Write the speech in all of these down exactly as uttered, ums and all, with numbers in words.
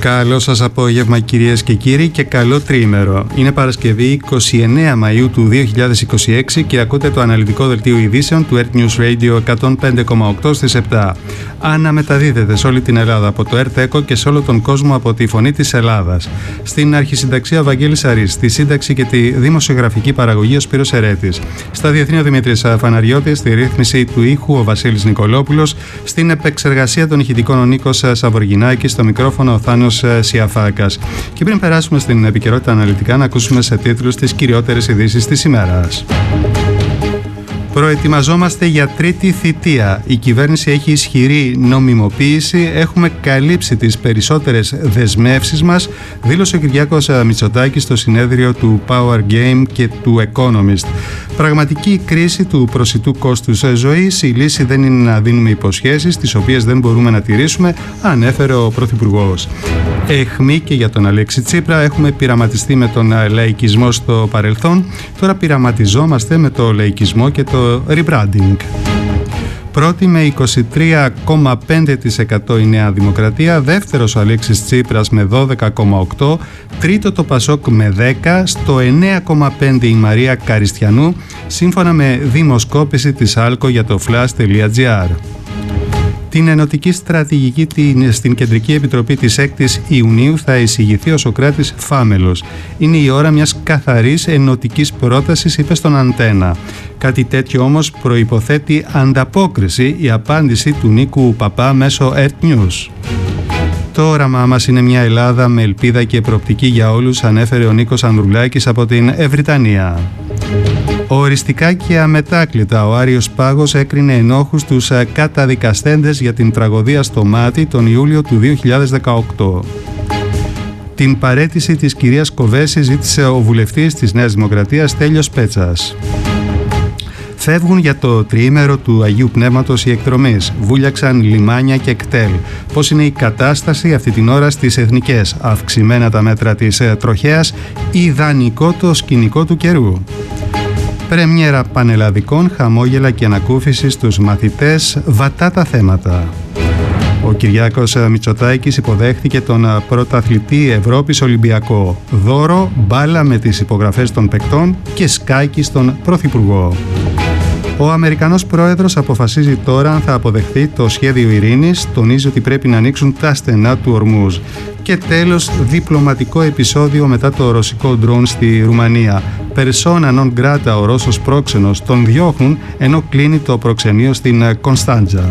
Καλό σας απόγευμα κυρίες και κύριοι και καλό τριήμερο. Είναι Παρασκευή εικοστή ενάτη Μαΐου του δύο χιλιάδες είκοσι έξι και ακούτε το αναλυτικό δελτίο ειδήσεων του Earth News Radio εκατόν πέντε κόμμα οκτώ στις επτά. Αναμεταδίδεται σε όλη την Ελλάδα από το Earth Echo και σε όλο τον κόσμο από τη Φωνή της Ελλάδας. Στην αρχισυνταξία Βαγγέλης Αρής, στη σύνταξη και τη δημοσιογραφική παραγωγή ο Σπύρος Ερέτης. Στα διεθνή ο Δημήτρης Φαναριώτης, στη ρύθμιση του ήχου ο Βασίλης Νικολόπουλος, στην επεξεργασία των ηχητικών ο Νίκος Σαβοργινάκης, στο μικρόφωνο ο Θάνος Σιαφάκας. Και πριν περάσουμε στην επικαιρότητα αναλυτικά, να ακούσουμε σε τίτλους τις κυριότερες ειδήσεις της ημέρας. Προετοιμαζόμαστε για τρίτη θητεία. Η κυβέρνηση έχει ισχυρή νομιμοποίηση. Έχουμε καλύψει τις περισσότερες δεσμεύσεις μας, δήλωσε ο Κυριάκος Μητσοτάκης στο συνέδριο του Power Game και του Economist. Πραγματική κρίση του προσιτού κόστους ζωής. Η λύση δεν είναι να δίνουμε υποσχέσεις, τις οποίες δεν μπορούμε να τηρήσουμε, ανέφερε ο Πρωθυπουργός. Εχμή και για τον Αλέξη Τσίπρα. Έχουμε πειραματιστεί με τον λαϊκισμό στο παρελθόν. Τώρα πειραματιζόμαστε με το λαϊκισμό και το rebranding. Πρώτη με είκοσι τρία κόμμα πέντε τοις εκατό η Νέα Δημοκρατία, δεύτερος ο Αλέξης Τσίπρας με δώδεκα κόμμα οκτώ τοις εκατό, τρίτο το Πασόκ με δέκα τοις εκατό, στο εννέα κόμμα πέντε τοις εκατό η Μαρία Καριστιανού, σύμφωνα με δημοσκόπηση της Άλκο για το flash τελεία gr. Την ενωτική στρατηγική στην Κεντρική Επιτροπή της έκτη Ιουνίου θα εισηγηθεί ο Σωκράτης Φάμελος. Είναι η ώρα μιας καθαρής ενωτικής πρότασης, είπε στον Αντένα. Κάτι τέτοιο όμως προϋποθέτει ανταπόκριση, η απάντηση του Νίκου Παπά μέσω Earth News. Το όραμά μας είναι μια Ελλάδα με ελπίδα και προοπτική για όλους, ανέφερε ο Νίκος Ανδρουλάκης από την Ευρυτανία. Οριστικά και αμετάκλητα ο Άριος Πάγος έκρινε ενόχους τους καταδικαστέντες για την τραγωδία στο Μάτι τον Ιούλιο του δύο χιλιάδες δεκαοκτώ. Την παραίτηση της κυρίας Κοβέση ζήτησε ο βουλευτής της Νέας Δημοκρατίας Στέλιος Πέτσας. Φεύγουν για το τριήμερο του Αγίου Πνεύματος οι εκδρομείς. Βούλιαξαν λιμάνια και κτέλ. Πώς είναι η κατάσταση αυτή την ώρα στις εθνικές? Αυξημένα τα μέτρα της τροχέας, ιδανικό το σκηνικό του καιρού. Πρεμιέρα πανελλαδικών, χαμόγελα και ανακούφιση στους μαθητές, βατά τα θέματα. Ο Κυριάκος Μητσοτάκης υποδέχθηκε τον πρωταθλητή Ευρώπης Ολυμπιακό. Δώρο, μπάλα με τις υπογραφές των παικτών και σκάκι στον Πρωθυπουργό. Ο Αμερικανός πρόεδρος αποφασίζει τώρα αν θα αποδεχθεί το σχέδιο ειρήνης, τονίζει ότι πρέπει να ανοίξουν τα στενά του Ορμούζ. Και τέλος, διπλωματικό επεισόδιο μετά το ρωσικό ντρόν στη Ρουμανία. Persona non grata, ο Ρώσος πρόξενος, τον διώχνουν ενώ κλείνει το προξενείο στην Κωνσταντζα.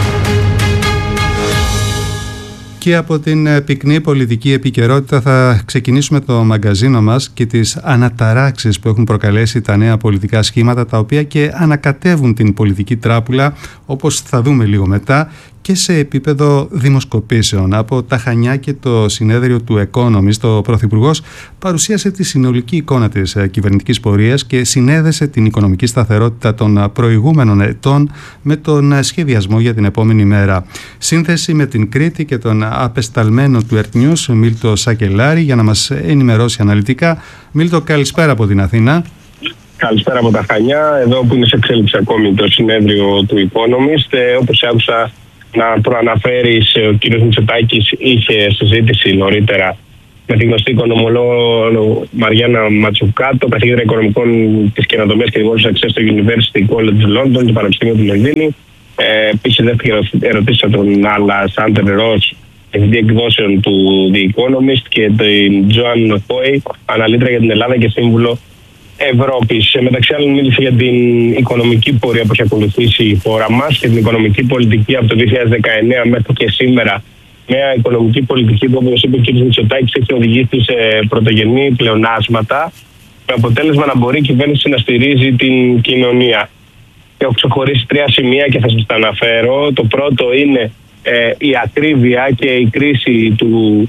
Και από την πυκνή πολιτική επικαιρότητα θα ξεκινήσουμε το μαγκαζίνο μας και τις αναταράξεις που έχουν προκαλέσει τα νέα πολιτικά σχήματα, τα οποία και ανακατεύουν την πολιτική τράπουλα, όπως θα δούμε λίγο μετά, και σε επίπεδο δημοσκοπήσεων. Από τα Χανιά και το συνέδριο του Economist, ο Πρωθυπουργός παρουσίασε τη συνολική εικόνα της κυβερνητικής πορείας και συνέδεσε την οικονομική σταθερότητα των προηγούμενων ετών με τον σχεδιασμό για την επόμενη μέρα. Σύνθεση με την Κρήτη και τον απεσταλμένο του Earth News, Μίλτο Σακελάρη, για να μας ενημερώσει αναλυτικά. Μίλτο, καλησπέρα από την Αθήνα. Καλησπέρα από τα Χανιά, εδώ που είναι σε εξέλιξη ακόμη το συνέδριο του Economist. Ε, όπως άκουσα να προαναφέρεις, ο κ. Μητσοτάκης είχε συζήτηση νωρίτερα με την γνωστή οικονομολόγο Μαριάννα Ματσουκάτο, καθηγήτρια οικονομικών της καινοτομίας και δημόσιας αξίας στο University College London, το Πανεπιστήμιο του Λονδίνου. Ε, Επίσης, δεύτερη ερωτήση από τον Άλλα Σάντερ Ρος, διευθυντή εκδόσεων του The Economist, και την Τζοάν Χόι, αναλύτρια για την Ελλάδα και σύμβουλο Ευρώπης. Μεταξύ άλλων, μίλησε για την οικονομική πορεία που έχει ακολουθήσει η χώρα μας και την οικονομική πολιτική από το δύο χιλιάδες δεκαεννέα μέχρι και σήμερα. Μια οικονομική πολιτική που, όπως είπε ο κ. Μητσοτάκης, έχει οδηγήσει σε πρωτογενή πλεονάσματα, με αποτέλεσμα να μπορεί η κυβέρνηση να στηρίζει την κοινωνία. Έχω ξεχωρίσει τρία σημεία και θα σας τα αναφέρω. Το πρώτο είναι ε, η ακρίβεια και η κρίση του.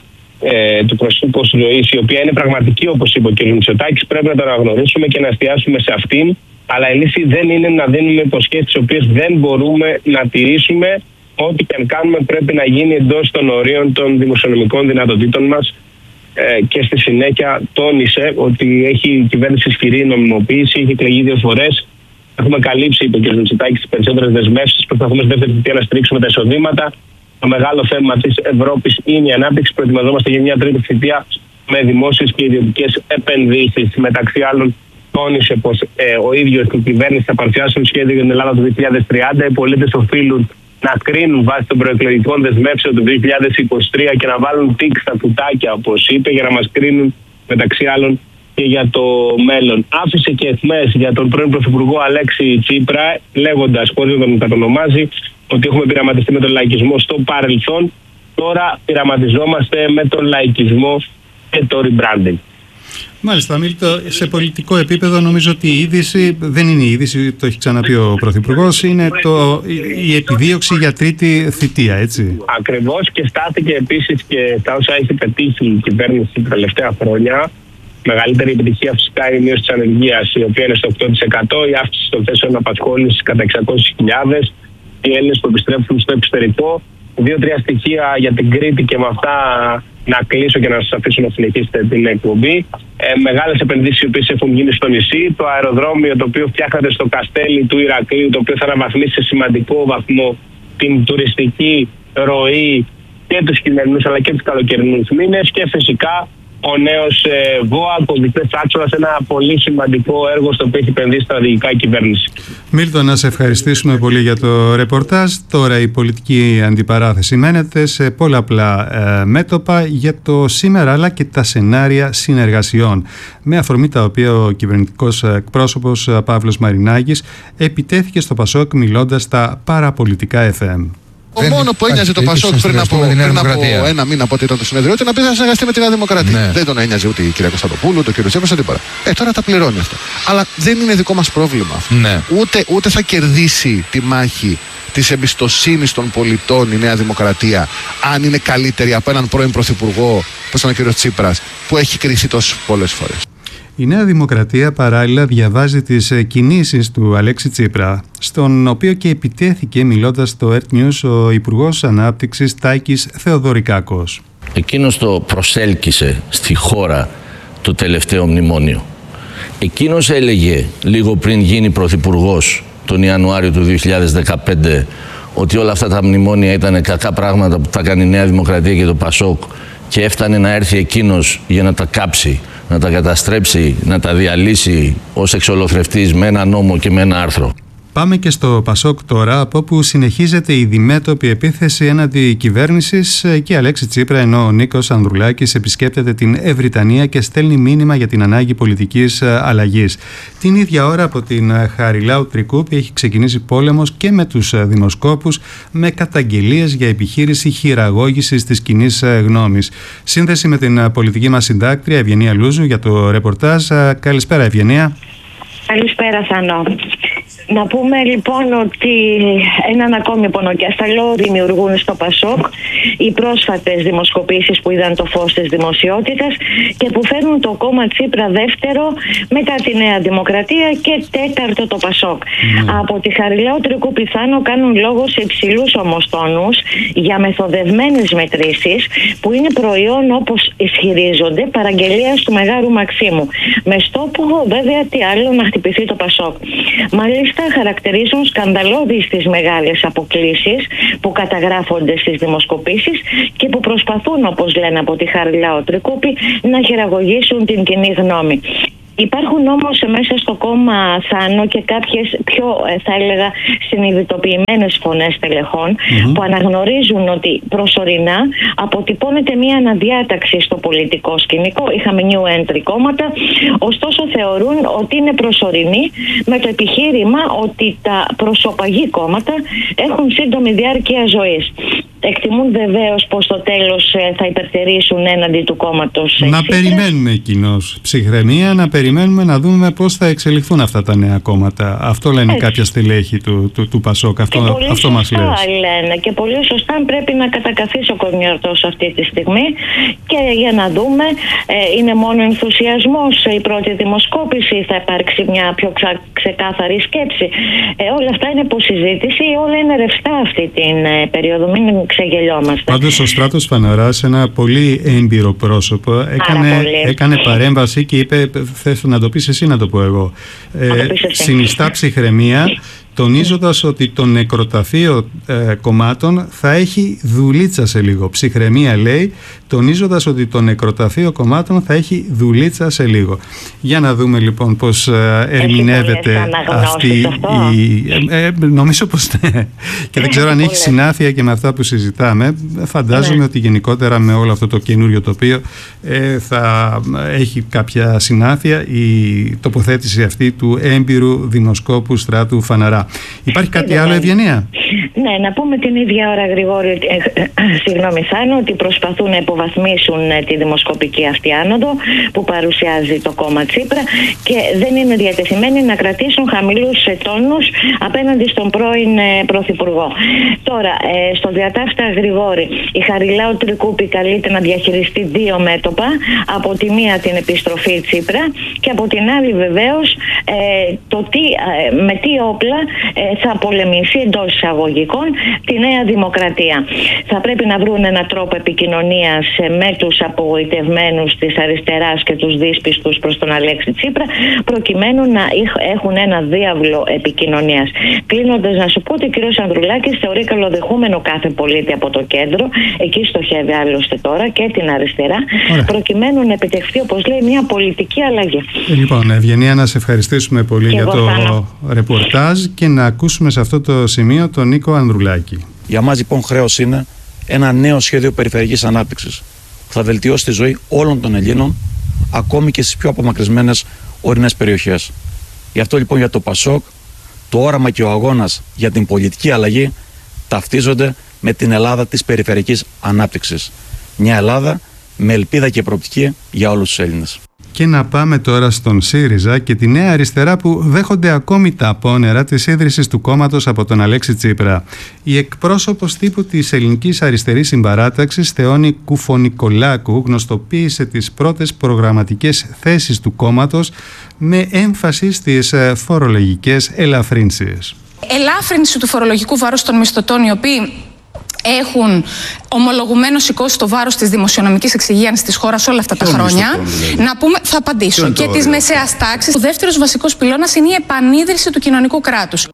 Ε, του προσωπικού κόστου ζωής, η οποία είναι πραγματική, όπως είπε ο κ. Μητσοτάκης, πρέπει να το αναγνωρίσουμε και να εστιάσουμε σε αυτήν. Αλλά η λύση δεν είναι να δίνουμε υποσχέσεις, τις οποίες δεν μπορούμε να τηρήσουμε. Ό,τι και αν κάνουμε πρέπει να γίνει εντός των ορίων των δημοσιονομικών δυνατοτήτων μας. Ε, και στη συνέχεια τόνισε ότι έχει η κυβέρνηση ισχυρή νομιμοποίηση, έχει εκλεγεί δύο φορές. Έχουμε καλύψει, είπε ο κ. Μητσοτάκης, τις περισσότερες δεσμεύσεις. Προσπαθούμε στη δεύτερη θητεία να στηρίξουμε τα εισοδήματα. το μεγάλο θέμα της Ευρώπης είναι η ανάπτυξη. Προετοιμαζόμαστε για μια τρίτη θητεία με δημόσιες και ιδιωτικές επενδύσεις. Μεταξύ άλλων, τόνισε πως ε, ο ίδιος και η κυβέρνηση θα παρουσιάσουν σχέδιο για την Ελλάδα το δύο χιλιάδες τριάντα. Οι πολίτες οφείλουν να κρίνουν βάσει των προεκλογικών δεσμεύσεων του δύο χιλιάδες είκοσι τρία και να βάλουν τικ στα κουτάκια, όπως είπε, για να μας κρίνουν μεταξύ άλλων και για το μέλλον. Άφησε και αιχμές για τον πρώην Πρωθυπουργό Αλέξη Τσίπρα, λέγοντας, χωρίς να τον κατονομάζει, ότι έχουμε πειραματιστεί με τον λαϊκισμό στο παρελθόν. Τώρα πειραματιζόμαστε με τον λαϊκισμό και το rebranding. Μάλιστα, Μίλτο, σε πολιτικό επίπεδο νομίζω ότι η είδηση δεν είναι η είδηση, το έχει ξαναπεί ο Πρωθυπουργός, είναι το, η επιδίωξη για τρίτη θητεία, έτσι. Ακριβώς, και στάθηκε επίσης και τα όσα έχει πετύχει η κυβέρνηση τα τελευταία χρόνια. Μεγαλύτερη επιτυχία φυσικά είναι η μείωση της ανεργίας, η οποία είναι στο οκτώ τοις εκατό, η αύξηση των θέσεων απασχόλησης κατά εξακόσιες χιλιάδες, οι Έλληνες που επιστρέφουν στο εξωτερικό. Δύο-τρία στοιχεία για την Κρήτη και με αυτά να κλείσω και να σας αφήσω να συνεχίσετε την εκπομπή. Ε, μεγάλες επενδύσεις οι οποίες έχουν γίνει στο νησί. Το αεροδρόμιο το οποίο φτιάχνεται στο Καστέλι του Ηρακλείου, το οποίο θα αναβαθμίσει σε σημαντικό βαθμό την τουριστική ροή και τους χειμερινούς αλλά και τους καλοκαιρινούς μήνες. Και φυσικά ο νέος ε, ΒΟΑ, κομβιστές άξονας, ένα πολύ σημαντικό έργο στο οποίο έχει επενδύσει στρατηγικά η κυβέρνηση. Μίλτο, να σε ευχαριστήσουμε πολύ για το ρεπορτάζ. Τώρα η πολιτική αντιπαράθεση μένεται σε πολλαπλά ε, μέτωπα για το σήμερα αλλά και τα σενάρια συνεργασιών. Με αφορμή τα οποία ο κυβερνητικός εκπρόσωπος Παύλος Μαρινάκης επιτέθηκε στο Πασόκ μιλώντας στα παραπολιτικά εφ εμ. Το μόνο που ένοιαζε το Πασόκ πριν από, πριν από ένα μήνα από ό,τι ήταν το συνέδριο ήταν να πει να συνεργαστεί με τη Νέα Δημοκρατία. Ναι. Δεν τον ένοιαζε ούτε η κυρία Κωνσταντοπούλου, ούτε ο κύριο Τσίπρας, τίποτα. Ε, τώρα τα πληρώνει αυτό. Αλλά δεν είναι δικό μας πρόβλημα αυτό. Ναι. Ούτε, ούτε θα κερδίσει τη μάχη της εμπιστοσύνης των πολιτών η Νέα Δημοκρατία αν είναι καλύτερη από έναν πρώην πρωθυπουργό, όπως ήταν ο κύριος Τσίπρας, που έχει κριθεί τόσες πολλές φορές. Η Νέα Δημοκρατία παράλληλα διαβάζει τις κινήσεις του Αλέξη Τσίπρα, στον οποίο και επιτέθηκε μιλώντας στο Earth News ο Υπουργός Ανάπτυξης Τάκης Θεοδωρικάκος. Εκείνος το προσέλκυσε στη χώρα το τελευταίο μνημόνιο. Εκείνος έλεγε λίγο πριν γίνει πρωθυπουργός τον Ιανουάριο του δύο χιλιάδες δεκαπέντε ότι όλα αυτά τα μνημόνια ήταν κακά πράγματα που θα κάνει η Νέα Δημοκρατία και το Πασόκ και έφτανε να έρθει εκείνος για να τα κάψει, να τα καταστρέψει, να τα διαλύσει ως εξολοθρευτής με ένα νόμο και με ένα άρθρο. Πάμε και στο Πασόκ τώρα, από όπου συνεχίζεται η διμέτωπη επίθεση έναντι κυβέρνησης και Αλέξη Τσίπρα, ενώ ο Νίκος Ανδρουλάκης επισκέπτεται την Ευρυτανία και στέλνει μήνυμα για την ανάγκη πολιτικής αλλαγής. Την ίδια ώρα από την Χαριλάου Τρικούπη έχει ξεκινήσει πόλεμος και με τους δημοσκόπους, με καταγγελίες για επιχείρηση χειραγώγησης της κοινής γνώμης. Σύνδεση με την πολιτική μας συντάκτρια Ευγενία Λούζου για το ρεπορτάζ. Καλησπέρα, Ευγενία. Καλησπέρα, Θανό. Να πούμε λοιπόν ότι έναν ακόμη πονοκέφαλο δημιουργούν στο Πασόκ οι πρόσφατες δημοσκοπήσεις που είδαν το φως της δημοσιότητας και που φέρνουν το κόμμα Τσίπρα δεύτερο μετά τη Νέα Δημοκρατία και τέταρτο το Πασόκ. Mm. Από τη Χαριλάου Τρικούπη πιθανό κάνουν λόγο σε υψηλούς ομοστόνους για μεθοδευμένες μετρήσεις που είναι προϊόν, όπως ισχυρίζονται, παραγγελίας του Μεγάρου Μαξίμου. Με στόχο βέβαια τι άλλο να χτυπηθεί το Πασόκ. Μάλιστα χαρακτηρίζουν σκανδαλώδεις τις μεγάλες αποκλίσεις που καταγράφονται στις δημοσκοπήσεις και που προσπαθούν, όπως λένε από τη Χαριλάου Τρικούπη, να χειραγωγήσουν την κοινή γνώμη. Υπάρχουν όμως μέσα στο κόμμα, Θάνο, και κάποιες πιο, θα έλεγα, συνειδητοποιημένες φωνές τελεχών mm-hmm. που αναγνωρίζουν ότι προσωρινά αποτυπώνεται μια αναδιάταξη στο πολιτικό σκηνικό. Είχαμε new entry κόμματα, ωστόσο θεωρούν ότι είναι προσωρινή με το επιχείρημα ότι τα προσωπαγή κόμματα έχουν σύντομη διάρκεια ζωής. Εκτιμούν βεβαίως πως στο τέλος θα υπερτερήσουν έναντι του κόμματος. Να περιμένουμε κοινώς ψυχραιμία, να περιμένουμε να δούμε πώς θα εξελιχθούν αυτά τα νέα κόμματα. Αυτό λένε Έτσι. κάποια στελέχη του, του, του Πασόκ. Αυτό, αυτό μας λες. Λένε και πολύ σωστά πρέπει να κατακαθίσει ο κονιορτός αυτή τη στιγμή και για να δούμε, ε, είναι μόνο ενθουσιασμός η πρώτη δημοσκόπηση, θα υπάρξει μια πιο ξα, ξεκάθαρη σκέψη. Ε, όλα αυτά είναι υποσυζήτηση, όλα είναι ρευστά αυτή την ε, περίοδο. Μην ξεγελιόμαστε. Πάντως ο Στράτος Φαναράς, ένα πολύ έμπειρο πρόσωπο, έκανε, έκανε παρέμβαση και είπε, θες να το πεις εσύ, να το πω εγώ. Ε, συνιστά ψυχραιμία τονίζοντας ότι το νεκροταφείο ε, κομμάτων θα έχει δουλίτσα σε λίγο. Ψυχραιμία λέει, τονίζοντας ότι το νεκροταφείο κομμάτων θα έχει δουλίτσα σε λίγο. Για να δούμε λοιπόν πώς ε, ερμηνεύεται αυτή η... Ε, ε, νομίζω πως ναι. Και δεν ξέρω αν έχει συνάφεια και με αυτά που συζητάμε. Φαντάζομαι ναι. ότι γενικότερα με όλο αυτό το καινούριο τοπίο ε, θα έχει κάποια συνάφεια η τοποθέτηση αυτή του έμπειρου δημοσκόπου Στράτου Φαναρά. Υπάρχει κάτι άλλο, Ευγενία? Ναι, να πούμε την ίδια ώρα, Γρηγόρη, ε, ε, συγγνώμη Θάνο, ότι προσπαθούν να υποβαθμίσουν ε, τη δημοσκοπική αυτή άνοδο που παρουσιάζει το κόμμα Τσίπρα και δεν είναι διατεθειμένοι να κρατήσουν χαμηλούς ε, τόνους απέναντι στον πρώην ε, Πρωθυπουργό. Τώρα, ε, στο διατάφτα, Γρηγόρη, η Χαριλάου Τρικούπη καλείται να διαχειριστεί δύο μέτωπα. Από τη μία την επιστροφή Τσίπρα και από την άλλη βεβαίως ε, το τι, ε, με τι όπλα ε, θα πολεμήσει εντός εισαγωγικών τη Νέα Δημοκρατία. Θα πρέπει να βρουν έναν τρόπο επικοινωνίας με τους απογοητευμένους της αριστεράς και τους δύσπιστους προς τον Αλέξη Τσίπρα, προκειμένου να έχουν ένα διάβλο επικοινωνίας. Κλείνοντας, να σου πω ότι ο κ. Ανδρουλάκης θεωρεί καλοδεχούμενο κάθε πολίτη από το κέντρο, εκεί στοχεύει άλλωστε τώρα και την αριστερά, Ωραία. προκειμένου να επιτευχθεί, όπως λέει, μια πολιτική αλλαγή. Ε, λοιπόν, Ευγενία, να σε ευχαριστήσουμε πολύ και για το πάνω. ρεπορτάζ και να ακούσουμε σε αυτό το σημείο τον Νίκο Ανδρουλάκη. Για μας λοιπόν χρέος είναι ένα νέο σχέδιο περιφερειακής ανάπτυξης που θα βελτιώσει τη ζωή όλων των Ελλήνων, ακόμη και στις πιο απομακρυσμένες ορεινές περιοχές. Γι' αυτό λοιπόν για το ΠΑΣΟΚ το όραμα και ο αγώνας για την πολιτική αλλαγή ταυτίζονται με την Ελλάδα της περιφερειακής ανάπτυξης. Μια Ελλάδα με ελπίδα και προοπτική για όλους τους Έλληνες. Και να πάμε τώρα στον ΣΥΡΙΖΑ και τη Νέα Αριστερά που δέχονται ακόμη τα απόνερα της ίδρυσης του κόμματος από τον Αλέξη Τσίπρα. Η εκπρόσωπος τύπου της Ελληνικής Αριστερής Συμπαράταξης, Θεώνη Κουφονικολάκου, γνωστοποίησε τις πρώτες προγραμματικές θέσεις του κόμματος με έμφαση στις φορολογικές ελαφρύνσεις. Ελάφρυνση του φορολογικού βάρους των μισθωτών, οι οποίοι έχουν ομολογουμένως σηκώσει το βάρος της δημοσιονομικής εξυγίανσης της χώρας όλα αυτά τα χρόνια. Να πούμε, θα απαντήσω, και της μεσαίας τάξης. Ο δεύτερος βασικός πυλώνας είναι η επανίδρυση του κοινωνικού κράτους.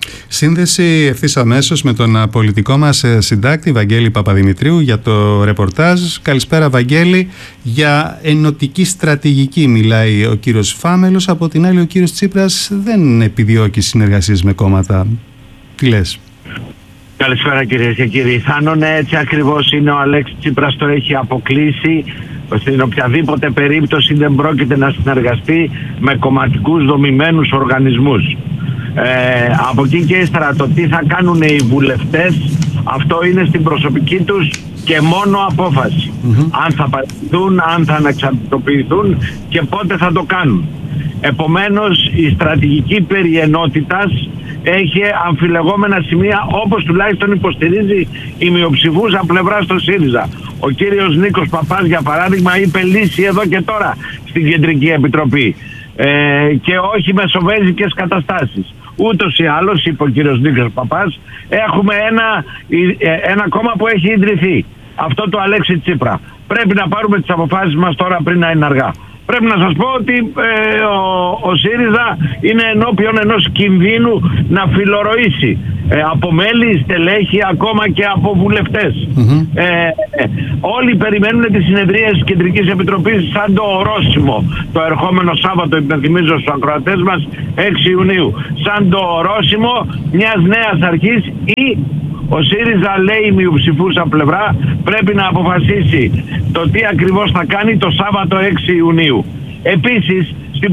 Σύνδεση ευθύς αμέσως με τον πολιτικό μας συντάκτη Βαγγέλη Παπαδημητρίου για το ρεπορτάζ. Καλησπέρα, Βαγγέλη. Για ενωτική στρατηγική μιλάει ο κύριος Φάμελος. Από την άλλη, ο κύριος Τσίπρας δεν επιδιώκει συνεργασίες με κόμματα. Τι λες? Καλησπέρα, κυρίες και κύριοι. Θάνο, ναι, έτσι ακριβώς είναι. Ο Αλέξης Τσίπρας το έχει αποκλείσει. Στην οποιαδήποτε περίπτωση δεν πρόκειται να συνεργαστεί με κομματικούς δομημένους οργανισμούς. Ε, από εκεί και ύστερα το τι θα κάνουν οι βουλευτές, αυτό είναι στην προσωπική τους και μόνο απόφαση. Mm-hmm. Αν θα παραιτηθούν, αν θα αναξαρτητοποιηθούν και πότε θα το κάνουν. Επομένως, η στρατηγική περί ενότητας έχει αμφιλεγόμενα σημεία, όπως τουλάχιστον υποστηρίζει η μειοψηφούσα πλευρά στο ΣΥΡΙΖΑ. Ο κύριος Νίκος Παπάς, για παράδειγμα, είπε λύση εδώ και τώρα στην Κεντρική Επιτροπή ε, και όχι με σοβέζικες καταστάσεις. Ούτως ή άλλως, είπε ο κύριος Νίκος Παπάς, έχουμε ένα, ένα κόμμα που έχει ιδρυθεί, αυτό το Αλέξη Τσίπρα. Πρέπει να πάρουμε τις αποφάσεις μας τώρα πριν να είναι αργά. Πρέπει να σας πω ότι ε, ο, ο ΣΥΡΙΖΑ είναι ενώπιον ενός κινδύνου να φιλορροήσει ε, από μέλη, στελέχη, ακόμα και από βουλευτές. Mm-hmm. Ε, ε, όλοι περιμένουν τις συνεδρίες της Κεντρικής Επιτροπής σαν το ορόσημο το ερχόμενο Σάββατο, υπενθυμίζω στους ακροατές μας, έξι Ιουνίου, σαν το ορόσημο μιας νέας αρχής. Ή ο ΣΥΡΙΖΑ, λέει, η μειοψηφούσα πλευρά πρέπει να αποφασίσει το τι ακριβώς θα κάνει το Σάββατο έξι Ιουνίου. Επίσης, στην